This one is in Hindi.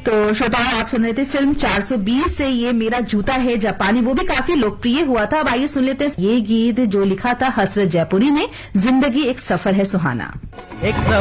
तो श्रोताओं, आप सुन रहे थे फिल्म 420 से ये मेरा जूता है जापानी, वो भी काफी लोकप्रिय हुआ था। अब आइए सुन लेते हैं ये गीत जो लिखा था हसरत जयपुरी ने, जिंदगी एक सफर है सुहाना।